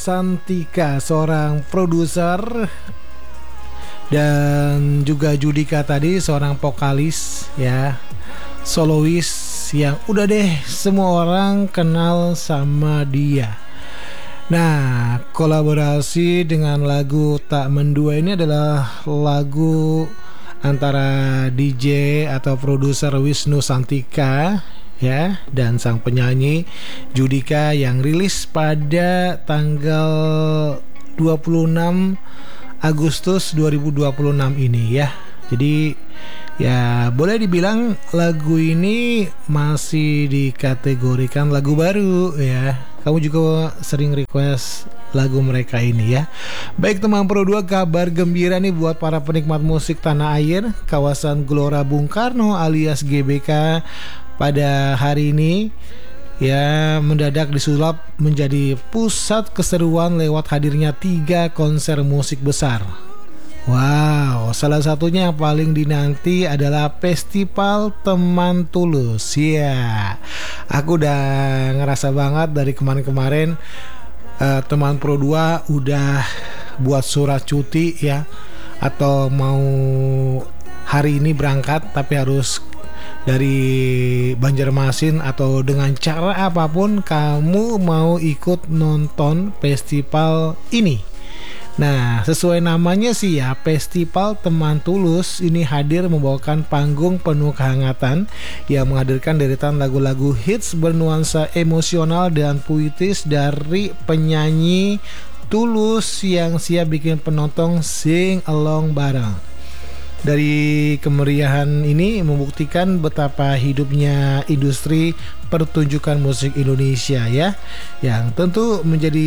Santika, seorang produser, dan juga Judika tadi, seorang vokalis ya, solois yang udah deh semua orang kenal sama dia. Nah, kolaborasi dengan lagu Tak Mendua ini adalah lagu antara DJ atau produser Wisnu Santika ya, dan sang penyanyi Judika yang rilis pada tanggal 26 Agustus 2026 ini ya. Jadi ya boleh dibilang lagu ini masih dikategorikan lagu baru ya. Kamu juga sering request lagu mereka ini ya. Baik teman Pro 2, kabar gembira nih buat para penikmat musik tanah air. Kawasan Gelora Bung Karno alias GBK pada hari ini ya mendadak disulap menjadi pusat keseruan lewat hadirnya 3 konser musik besar. Wow, salah satunya yang paling dinanti adalah Festival Teman Tulus. Ya, aku udah ngerasa banget dari kemarin-kemarin teman Pro 2 udah buat surat cuti ya, atau mau hari ini berangkat tapi harus dari Banjarmasin atau dengan cara apapun kamu mau ikut nonton festival ini. Nah, sesuai namanya sih ya, Festival Teman Tulus ini hadir membawakan panggung penuh kehangatan yang menghadirkan deretan lagu-lagu hits bernuansa emosional dan puitis dari penyanyi Tulus yang siap bikin penonton sing along bareng. Dari kemeriahan ini membuktikan betapa hidupnya industri pertunjukan musik Indonesia ya, yang tentu menjadi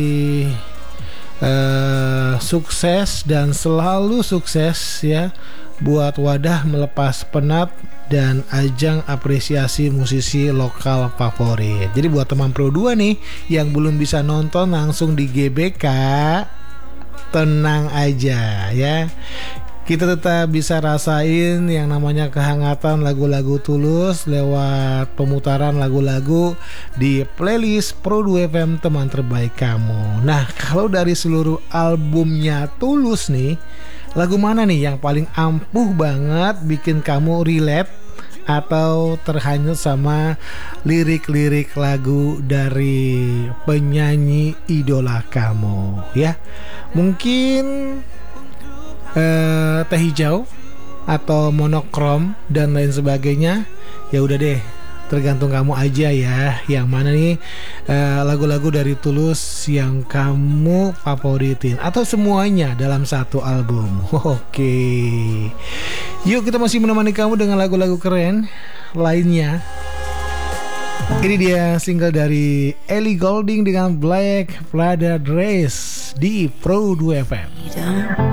sukses dan selalu sukses ya, buat wadah melepas penat dan ajang apresiasi musisi lokal favorit. Jadi buat teman Pro 2 nih yang belum bisa nonton langsung di GBK, tenang aja ya. Kita tetap bisa rasain yang namanya kehangatan lagu-lagu Tulus lewat pemutaran lagu-lagu di playlist Pro 2 FM teman terbaik kamu. Nah, kalau dari seluruh albumnya Tulus nih, lagu mana nih yang paling ampuh banget bikin kamu relate atau terhanyut sama lirik-lirik lagu dari penyanyi idola kamu ya? Mungkin Teh Hijau atau Monokrom dan lain sebagainya. Ya udah deh, tergantung kamu aja ya, yang mana nih lagu-lagu dari Tulus yang kamu favoritin atau semuanya dalam satu album. Oke, yuk kita masih menemani kamu dengan lagu-lagu keren lainnya. Ini dia single dari Ellie Goulding dengan Black Prada Dress di Pro 2 FM.